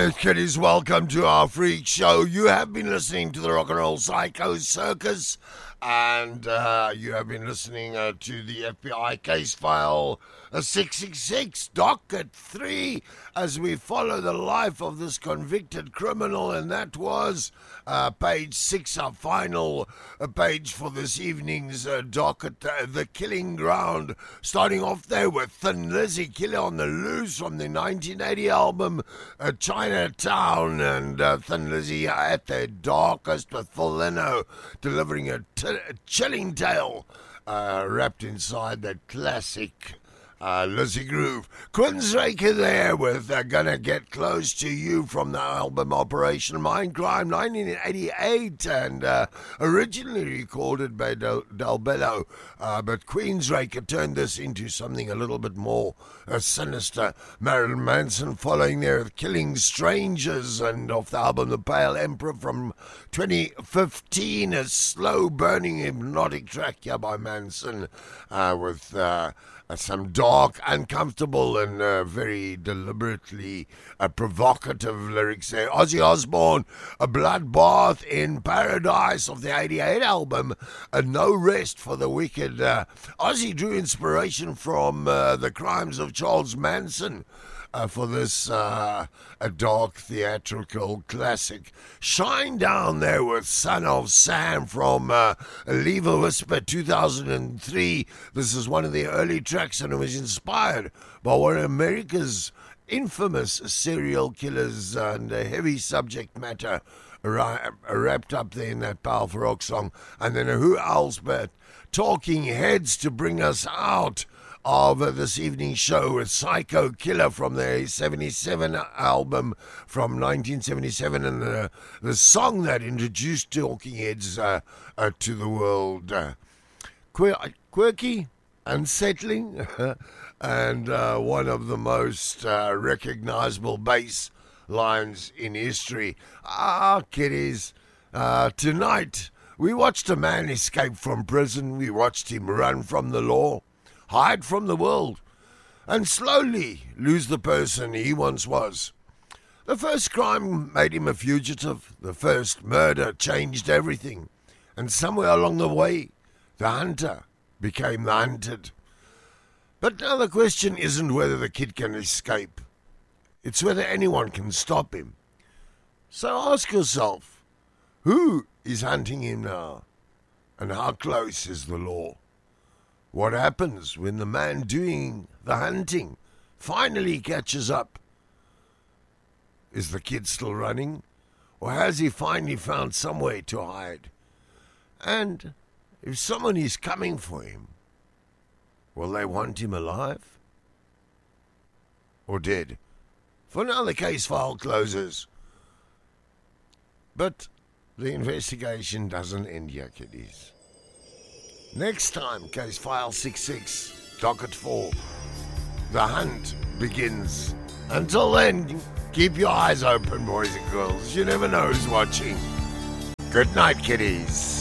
Yes, kiddies, welcome to our freak show. You have been listening to the Rock and Roll Psycho Circus, and you have been listening to the FBI case file 666, docket 3, as we follow the life of this convicted criminal, and that was page 6, our final page for this evening's docket, The Killing Ground, starting off there with Thin Lizzy, Killer on the Loose from the 1980 album Chinatown, and Thin Lizzy at their darkest with Phil Leno delivering a chilling tale wrapped inside that classic Lizzy groove. Quinnsraker there with Gonna Get Close to You from the album Operation Mindcrime 1988, and originally recorded by Del Bello, but Quinnsraker turned this into something a little bit more sinister. Marilyn Manson following there with Killing Strangers, and off the album The Pale Emperor from 2015, a slow burning hypnotic track here by Manson with some dark, uncomfortable, and very deliberately provocative lyrics there. Ozzy Osbourne, A Bloodbath in Paradise of the 88 album, No Rest for the Wicked. Ozzy drew inspiration from the crimes of Charles Manson for this a dark theatrical classic. Shine Down there with Son of Sam from Leave a Whisper 2003. This is one of the early tracks, and it was inspired by one of America's infamous serial killers, and a heavy subject matter wrapped up there in that powerful rock song. And then who else but Talking Heads to bring us out of this evening's show with Psycho Killer from their 77 album from 1977, and the song that introduced Talking Heads to the world. Quirky, unsettling, and one of the most recognizable bass lines in history. Kiddies, tonight we watched a man escape from prison. We watched him run from the law, hide from the world, and slowly lose the person he once was. The first crime made him a fugitive. The first murder changed everything. And somewhere along the way, the hunter became the hunted. But now the question isn't whether the kid can escape. It's whether anyone can stop him. So ask yourself, who is hunting him now? And how close is the law? What happens when the man doing the hunting finally catches up? Is the kid still running? Or has he finally found somewhere to hide? And if someone is coming for him, will they want him alive? Or dead? For now the case file closes. But the investigation doesn't end here, kiddies. Next time, case file 66, docket 4. The hunt begins. Until then, keep your eyes open, boys and girls. You never know who's watching. Good night, kiddies.